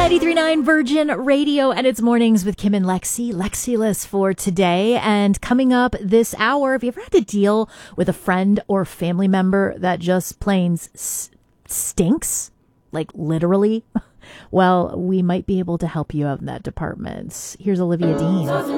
93.9 Virgin Radio, and it's Mornings with Kim and Lexi. Lexi-less for today. And coming up this hour, have you ever had to deal with a friend or family member that just plain stinks? Like literally? Well, we might be able to help you out in that department. Here's Olivia Dean.